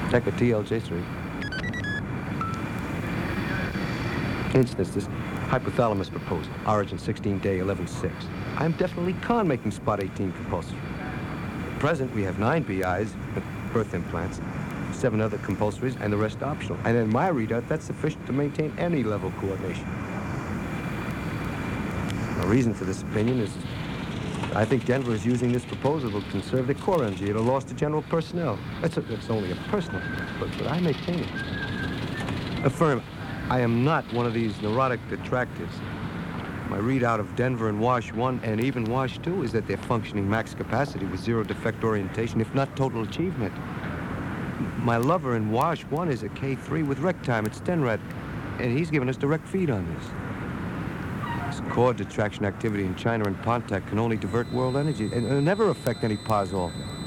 Check a TLJ3. Instance, this hypothalamus proposal, origin 16 day 11-6. I am definitely con making spot 18 compulsory. At present, we have 9 BIs, birth implants, 7 other compulsories, and the rest optional. And in my readout, that's sufficient to maintain any level of coordination. The reason for this opinion is I think Denver is using this proposal to conserve the core energy at a loss to general personnel. It's only a personal opinion, but I maintain it. Affirm, I am not one of these neurotic detractors. My readout of Denver and WASH 1 and even WASH 2 is that they're functioning max capacity with zero defect orientation, if not total achievement. My lover in WASH 1 is a K3 with rec time at Stenrad, and he's given us direct feed on this. This core detraction activity in China and Pontac can only divert world energy and it'll never affect any pause orbit.